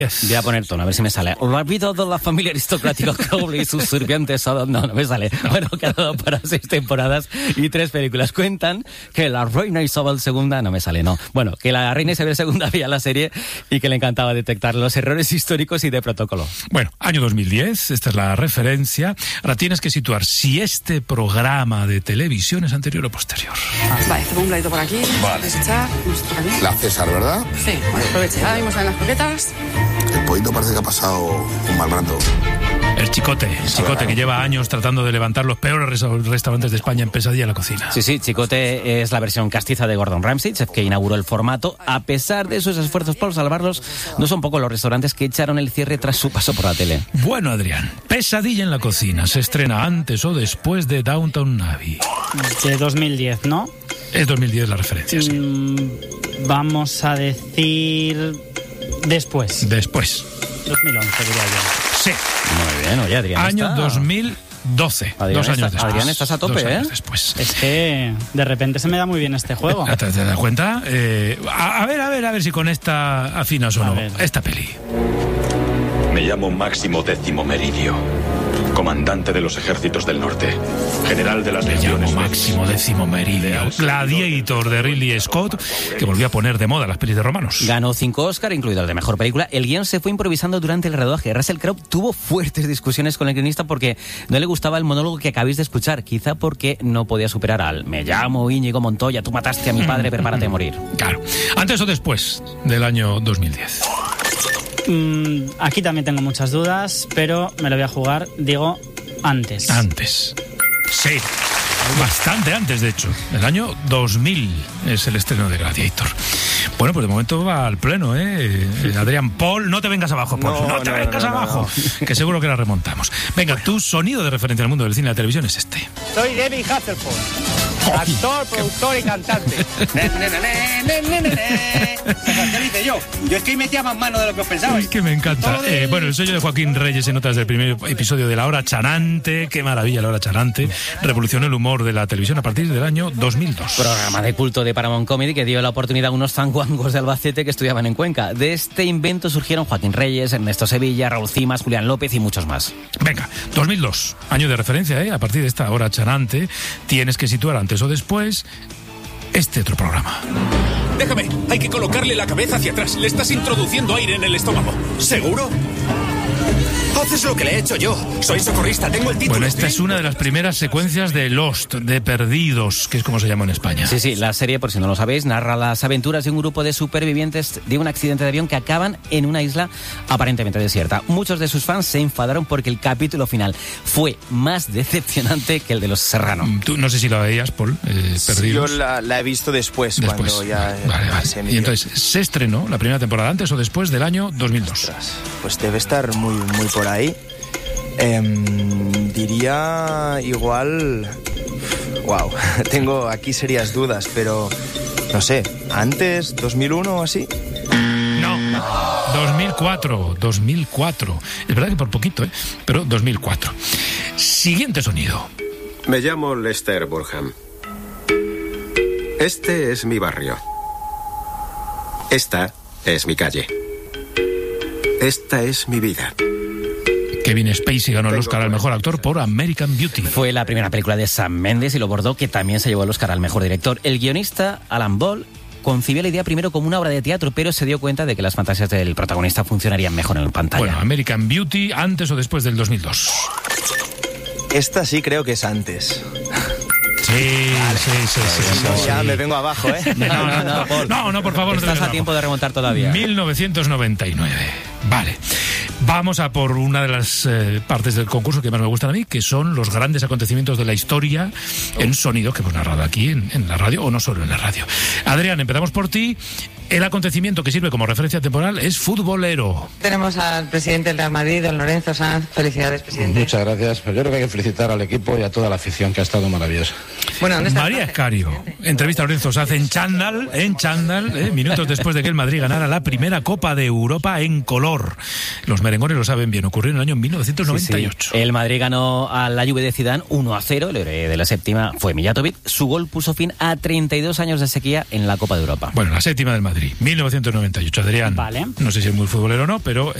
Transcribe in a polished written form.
Voy a poner tono, a ver si me sale. La vida de la familia aristocrática Crowley y sus sirvientes... No me sale. Bueno, que ha dado para 6 temporadas y 3 películas. Cuentan que la reina Isabel II... No me sale, no. Bueno, que la reina Isabel II veía la serie y que le encantaba detectar los errores históricos y de protocolo. Bueno, año 2010, esta es la referencia. Ahora tienes que situar si este programa de televisión es anterior o posterior. Vale, tengo un platito por aquí. Vale. Desechar, por aquí. La César, ¿verdad? Sí, vale, aproveche. Ahora mismo salen las croquetas. El pollito parece que ha pasado un mal rato. El Chicote que lleva años tratando de levantar los peores restaurantes de España en Pesadilla en la cocina. Sí, Chicote es la versión castiza de Gordon Ramsay, chef que inauguró el formato. A pesar de sus esfuerzos por salvarlos, no son pocos los restaurantes que echaron el cierre tras su paso por la tele. Bueno, Adrián, Pesadilla en la cocina se estrena antes o después de Downton Abbey. De 2010, ¿no? Es 2010 la referencia, sí. Vamos a decir... Después. 2011, diría yo. Sí. Muy bien, oye, Adrián. Año 2012. Adrián, 2 años después. Adrián, estás a tope, 2 años después. Es que de repente se me da muy bien este juego. ¿Te das cuenta? A ver si con esta afinas o no. Esta peli. Me llamo Máximo Décimo Meridio, comandante de los ejércitos del norte, general de las legiones. Máximo Décimo Meridio, Gladiator de Ridley Scott, que volvió a poner de moda las pelis de romanos. Ganó 5 Oscar, incluido el de mejor película. El guión se fue improvisando durante el rodaje. Russell Crowe tuvo fuertes discusiones con el guionista porque no le gustaba el monólogo que acabáis de escuchar, quizá porque no podía superar al "me llamo Íñigo Montoya, tú mataste a mi padre, prepárate a morir". Claro. ¿Antes o después del año 2010? Aquí también tengo muchas dudas, pero me lo voy a jugar, digo, antes. Antes. Sí. Bastante antes, de hecho. El año 2000 es el estreno de Gladiator. Bueno, pues de momento va al pleno, Adrián. Paul, no te vengas abajo, Paul. No te vengas abajo. Que seguro que la remontamos. Venga, tu sonido de referencia al mundo del cine y la televisión es este. Soy David Hasselhoff, actor, productor y cantante. Esa canción hice yo. Yo es que metía más mano de lo que os pensabais. Es que me encanta. Bueno, el sello de Joaquín Reyes en notas del primer episodio de La Hora Chanante. Qué maravilla, La Hora Chanante. Revolucionó el humor de la televisión a partir del año 2002. Programa de culto de Paramount Comedy que dio la oportunidad a unos zanguangos de Albacete que estudiaban en Cuenca. De este invento surgieron Joaquín Reyes, Ernesto Sevilla, Raúl Cimas, Julián López y muchos más. Venga, 2002, año de referencia, A partir de esta Hora Chanante tienes que situar antes o después este otro programa. Déjame, hay que colocarle la cabeza hacia atrás. Le estás introduciendo aire en el estómago. ¿Seguro? Haces lo que le he hecho yo. Soy socorrista, tengo el título. Bueno, esta es una de las primeras secuencias de Lost, de Perdidos, que es como se llama en España. Sí, la serie, por si no lo sabéis, narra las aventuras de un grupo de supervivientes de un accidente de avión que acaban en una isla aparentemente desierta. Muchos de sus fans se enfadaron porque el capítulo final fue más decepcionante que el de Los Serrano. Tú no sé si la veías, Paul, Perdidos. Yo la he visto después. Cuando ya... Vale. Y entonces, ¿se estrenó la primera temporada antes o después del año 2002? Ostras, pues debe estar muy por ahí. Diría igual... Wow, tengo aquí serias dudas, pero no sé, ¿antes? ¿2001 o así? No, 2004. Es verdad que por poquito, pero 2004. Siguiente sonido. Me llamo Lester Burham. Este es mi barrio. Esta es mi calle. Esta es mi vida. Kevin Spacey ganó el Oscar al mejor actor por American Beauty. Fue la primera película de Sam Mendes y lo bordó, que también se llevó el Oscar al mejor director. El guionista, Alan Ball, concibió la idea primero como una obra de teatro, pero se dio cuenta de que las fantasías del protagonista funcionarían mejor en pantalla. Bueno, American Beauty, ¿antes o después del 2002? Esta sí creo que es antes. Sí. Ya me vengo abajo, No, Paul. No, por favor. Estás a tiempo de remontar todavía. 1999. Vale. Vamos a por una de las partes del concurso que más me gustan a mí, que son los grandes acontecimientos de la historia en sonido que hemos narrado aquí en la radio, o no solo en la radio. Adrián, empezamos por ti. El acontecimiento que sirve como referencia temporal es futbolero. Tenemos al presidente del Real Madrid, don Lorenzo Sanz. Felicidades, presidente. Muchas gracias. Pues yo creo que hay que felicitar al equipo y a toda la afición, que ha estado maravillosa. Bueno, ¿dónde está María Escario entrevista a Lorenzo Sanz en chándal, minutos después de que el Madrid ganara la primera Copa de Europa en color. Los los merengones lo saben bien, ocurrió en el año 1998. Sí. El Madrid ganó a la Juve de Zidane 1-0, el héroe de la séptima fue Mijatovic. Su gol puso fin a 32 años de sequía en la Copa de Europa. Bueno, la séptima del Madrid, 1998. Adrián, Vale. no sé si es muy futbolero o no, pero